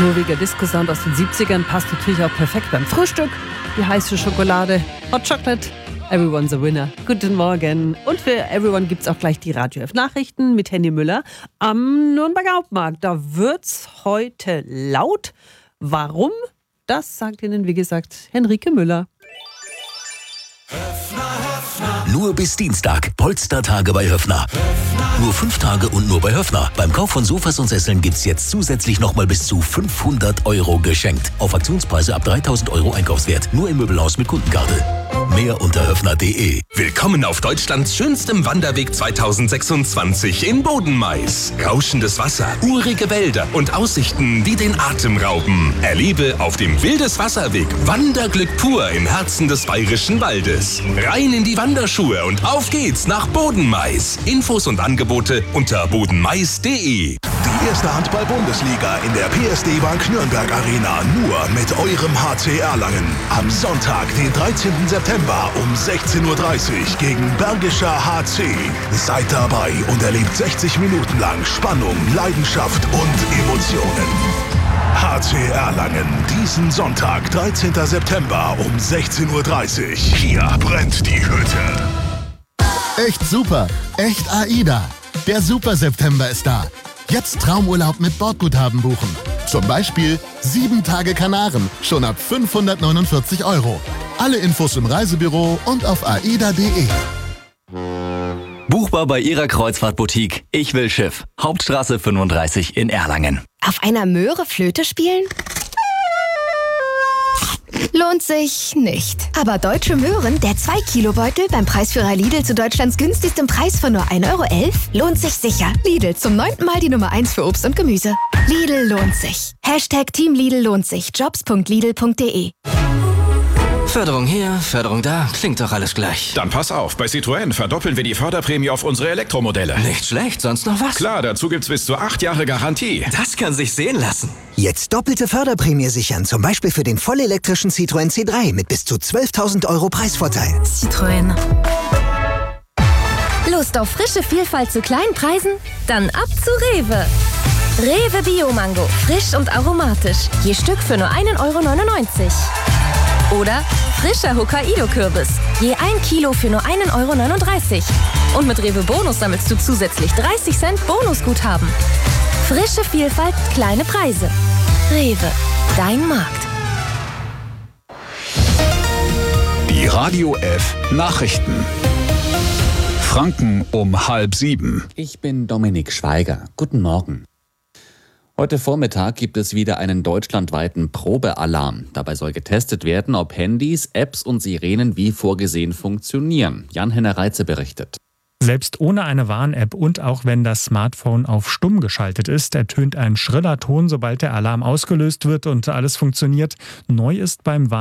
kurviger Disco-Sound aus den 70ern passt natürlich auch perfekt beim Frühstück. Die heiße Schokolade, Hot Chocolate, everyone's a winner. Guten Morgen. Und für Everyone gibt es auch gleich die Radio F Nachrichten mit Henny Müller am Nürnberger Hauptmarkt. Da wird's heute laut. Warum? Das sagt Ihnen, wie gesagt, Henrike Müller. Nur bis Dienstag. Polstertage bei Höffner. Nur 5 Tage und nur bei Höffner. Beim Kauf von Sofas und Sesseln gibt's jetzt zusätzlich nochmal bis zu 500 € geschenkt. Auf Aktionspreise ab 3.000 € Einkaufswert. Nur im Möbelhaus mit Kundenkarte. Mehr unter höffner.de. Willkommen auf Deutschlands schönstem Wanderweg 2026 in Bodenmais. Rauschendes Wasser, urige Wälder und Aussichten, die den Atem rauben. Erlebe auf dem Wildeswasserweg Wanderglück pur im Herzen des Bayerischen Waldes. Rein in die Wanderschuhe und auf geht's nach Bodenmais. Infos und Angebote unter bodenmais.de. Die erste Handball-Bundesliga in der PSD Bank Nürnberg Arena nur mit eurem HC Erlangen. Am Sonntag, den 13. September um 16.30 Uhr gegen Bergischer HC. Seid dabei und erlebt 60 Minuten lang Spannung, Leidenschaft und Emotionen. HC Erlangen, diesen Sonntag, 13. September um 16.30 Uhr. Hier brennt die Hütte. Echt super, echt AIDA. Der Super September ist da. Jetzt Traumurlaub mit Bordguthaben buchen. Zum Beispiel 7 Tage Kanaren, schon ab 549 €. Alle Infos im Reisebüro und auf aida.de. Buchbar bei Ihrer Kreuzfahrtboutique. Ich will Schiff. Hauptstraße 35 in Erlangen. Auf einer Möhre Flöte spielen? Lohnt sich nicht. Aber Deutsche Möhren, der 2-Kilo-Beutel beim Preisführer Lidl zu Deutschlands günstigstem Preis von nur 1,11 € lohnt sich sicher. Lidl, zum 9. Mal die Nummer 1 für Obst und Gemüse. Lidl lohnt sich. #Team Lidl lohnt sich. Jobs.lidl.de. Förderung hier, Förderung da, klingt doch alles gleich. Dann pass auf, bei Citroën verdoppeln wir die Förderprämie auf unsere Elektromodelle. Nicht schlecht, sonst noch was? Klar, dazu gibt's bis zu 8 Jahre Garantie. Das kann sich sehen lassen. Jetzt doppelte Förderprämie sichern, zum Beispiel für den vollelektrischen Citroën C3 mit bis zu 12.000 € Preisvorteil. Citroën. Lust auf frische Vielfalt zu kleinen Preisen? Dann ab zu Rewe. Rewe Bio-Mango, frisch und aromatisch. Je Stück für nur 1,99 €. Oder frischer Hokkaido-Kürbis. Je 1 Kilo für nur 1,39 €. Und mit Rewe Bonus sammelst du zusätzlich 30 Cent Bonusguthaben. Frische Vielfalt, kleine Preise. Rewe, dein Markt. Die Radio F Nachrichten. Franken um 6:30. Ich bin Dominik Schweiger. Guten Morgen. Heute Vormittag gibt es wieder einen deutschlandweiten Probealarm. Dabei soll getestet werden, ob Handys, Apps und Sirenen wie vorgesehen funktionieren. Jan-Henner Reitze berichtet. Selbst ohne eine Warn-App und auch wenn das Smartphone auf stumm geschaltet ist, ertönt ein schriller Ton, sobald der Alarm ausgelöst wird und alles funktioniert. Neu ist beim